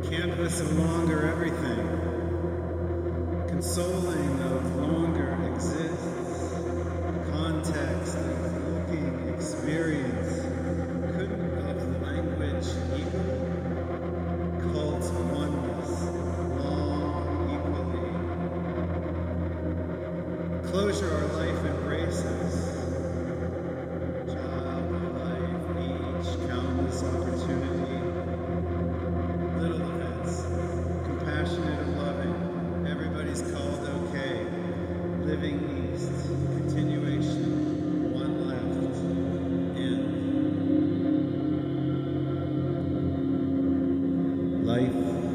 Canvas of longer everything. Consoling of longer exists. Context of looking experience. Couldn't of language equal. Cult oneness. Long equally. Closure our life embraces. Job, life, each countless opportunity. Little events, compassionate and loving, everybody's called okay, living east, continuation, one left, end. Life